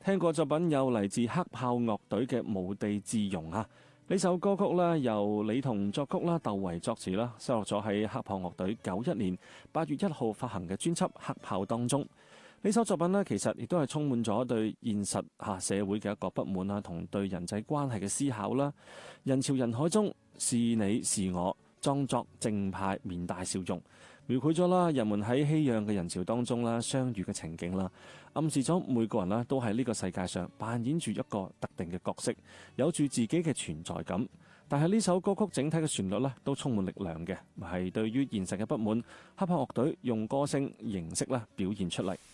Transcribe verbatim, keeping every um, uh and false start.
聽過作品有嚟自黑豹樂隊嘅《無地自容》啊，呢首歌曲咧由李彤作曲啦，竇唯作詞啦，收錄咗喺黑豹樂隊九一年八月一號發行嘅專輯《黑豹》當中。呢首作品呢，其實亦都係充滿咗對現實吓社會嘅一個不滿啊，同對人際關係嘅思考啦。人潮人海中，是你是我，裝作正派，面帶笑容，描繪咗啦人們喺熙攘嘅人潮當中啦相遇嘅情景啦，暗示咗每個人啦都喺呢個世界上扮演住一個特定嘅角色，有住自己嘅存在感。但係呢首歌曲整體嘅旋律咧都充滿力量嘅，係對於現實嘅不滿，黑豹樂隊用歌聲形式咧表現出嚟。